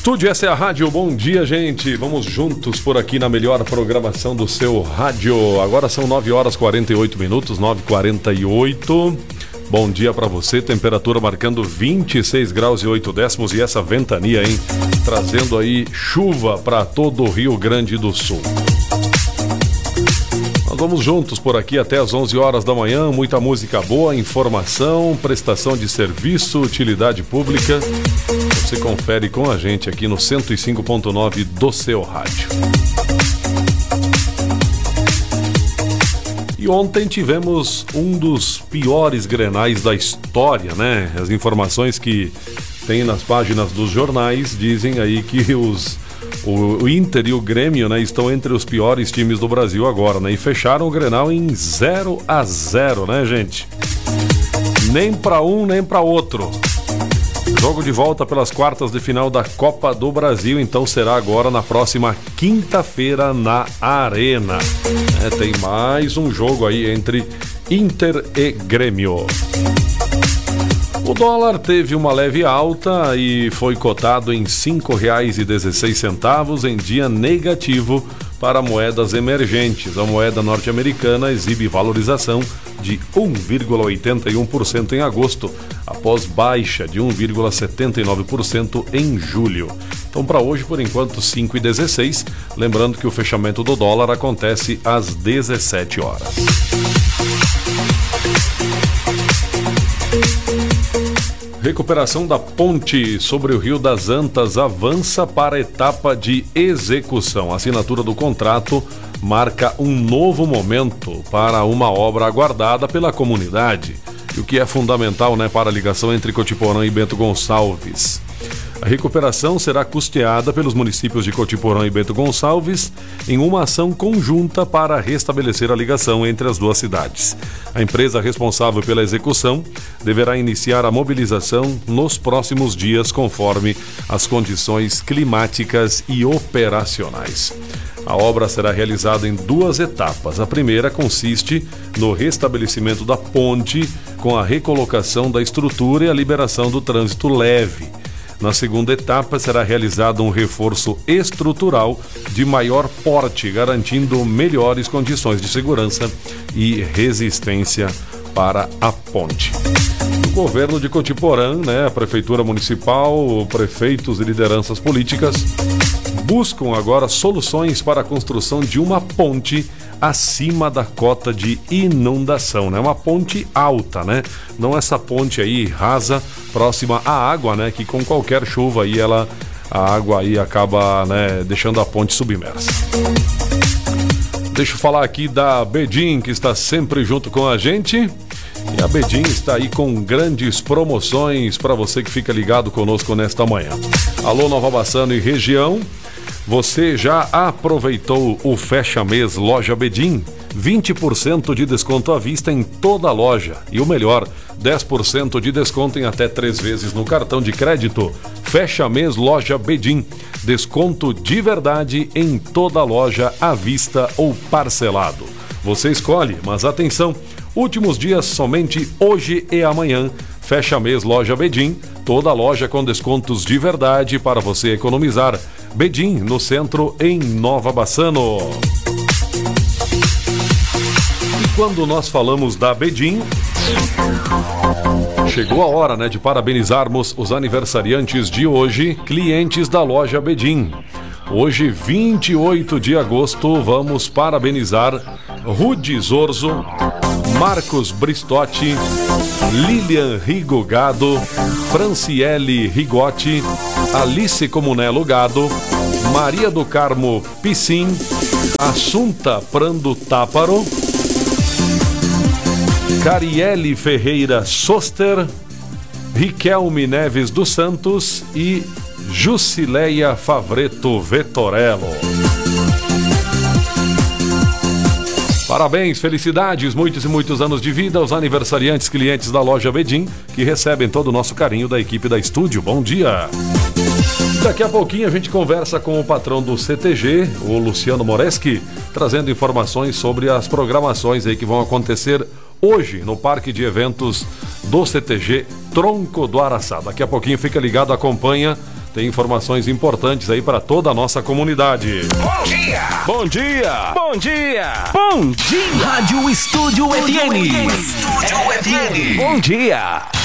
Estúdio, essa é a rádio. Bom dia, gente. Vamos juntos por aqui na melhor programação do seu rádio. Agora são 9h48, 9h48. Bom dia pra você. Temperatura marcando 26 graus e 8 décimos e essa ventania, hein? Trazendo aí chuva pra todo o Rio Grande do Sul. Nós vamos juntos por aqui até as 11 horas da manhã. Muita música boa, informação, prestação de serviço, utilidade pública. Você confere com a gente aqui no 105.9 do seu rádio. E ontem tivemos um dos piores grenais da história, né? As informações que tem nas páginas dos jornais dizem aí que o Inter e o Grêmio, né, estão entre os piores times do Brasil agora, né? E fecharam o Grenal em 0-0, né, gente? Nem para um, nem para outro. Jogo de volta pelas quartas de final da Copa do Brasil, então será agora na próxima quinta-feira na Arena. Tem mais um jogo aí entre Inter e Grêmio. O dólar teve uma leve alta e foi cotado em R$ 5,16 em dia negativo para moedas emergentes. A moeda norte-americana exibe valorização de 1,81% em agosto, após baixa de 1,79% em julho. Então, para hoje, por enquanto, 5,16. Lembrando que o fechamento do dólar acontece às 17 horas. Recuperação da ponte sobre o Rio das Antas avança para a etapa de execução. A assinatura do contrato marca um novo momento para uma obra aguardada pela comunidade, e o que é fundamental, né, para a ligação entre Cotiporã e Bento Gonçalves. A recuperação será custeada pelos municípios de Cotiporã e Bento Gonçalves em uma ação conjunta para restabelecer a ligação entre as duas cidades. A empresa responsável pela execução deverá iniciar a mobilização nos próximos dias, conforme as condições climáticas e operacionais. A obra será realizada em duas etapas. A primeira consiste no restabelecimento da ponte com a recolocação da estrutura e a liberação do trânsito leve. Na segunda etapa, será realizado um reforço estrutural de maior porte, garantindo melhores condições de segurança e resistência para a ponte. O governo de Cotiporã, né, a Prefeitura Municipal, prefeitos e lideranças políticas buscam agora soluções para a construção de uma ponte acima da cota de inundação, né? Uma ponte alta, né? Não essa ponte aí rasa, próxima à água, né? Que com qualquer chuva aí a água aí acaba, né, deixando a ponte submersa. Deixa eu falar aqui da Bedim, que está sempre junto com a gente. E a Bedim está aí com grandes promoções para você que fica ligado conosco nesta manhã. Alô, Nova Bassano e região. Você já aproveitou o fecha-mês Loja Bedim? 20% de desconto à vista em toda a loja. E o melhor, 10% de desconto em até 3 vezes no cartão de crédito. Fecha-mês Loja Bedim. Desconto de verdade em toda a loja, à vista ou parcelado. Você escolhe, mas atenção, últimos dias somente hoje e amanhã. Fecha-mês Loja Bedim. Toda a loja com descontos de verdade para você economizar. Bedim, no centro, em Nova Bassano. E quando nós falamos da Bedim, chegou a hora, né, de parabenizarmos os aniversariantes de hoje, clientes da loja Bedim. Hoje, 28 de agosto, vamos parabenizar Rudi Zorzo, Marcos Bristotti, Lilian Rigogado, Franciele Rigotti, Alice Comunello Gado, Maria do Carmo Piscin, Assunta Prando Táparo, Cariele Ferreira Soster, Riquelme Neves dos Santos e Jusileia Favreto Vettorello. Parabéns, felicidades, muitos e muitos anos de vida aos aniversariantes clientes da loja Bedim, que recebem todo o nosso carinho da equipe da Estúdio. Bom dia! Daqui a pouquinho a gente conversa com o patrão do CTG, o Luciano Moreschi, trazendo informações sobre as programações aí que vão acontecer hoje no Parque de Eventos do CTG Tronco do Araçá. Daqui a pouquinho fica ligado, acompanha. tem informações importantes aí para toda a nossa comunidade. Bom dia! Bom dia! Bom dia! Bom dia! Rádio Estúdio FM. Estúdio FM. Bom dia!